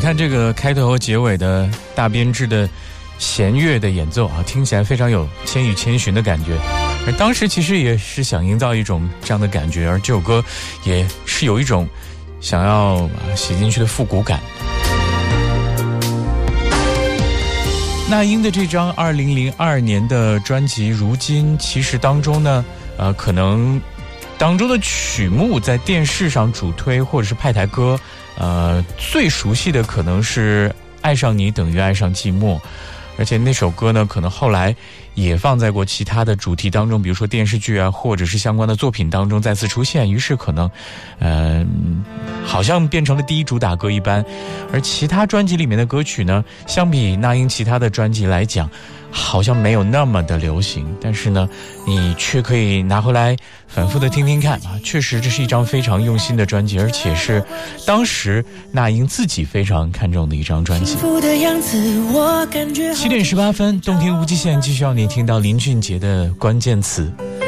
看这个开头和结尾的大编制的弦乐的演奏啊，听起来非常有《千与千寻》的感觉。而当时其实也是想营造一种这样的感觉，而这首歌也是有一种想要写进去的复古感。那英的这张2002年的专辑《如今》，其实当中呢，可能当中的曲目在电视上主推或者是派台歌，最熟悉的可能是《爱上你等于爱上寂寞》，而且那首歌呢，可能后来也放在过其他的主题当中，比如说电视剧啊，或者是相关的作品当中再次出现，于是可能，好像变成了第一主打歌一般。而其他专辑里面的歌曲呢，相比那英其他的专辑来讲，好像没有那么的流行，但是呢，你却可以拿回来反复的听听看啊，确实这是一张非常用心的专辑，而且是当时那英自己非常看重的一张专辑。7点18分，动听无极限继续要你听到林俊杰的关键词。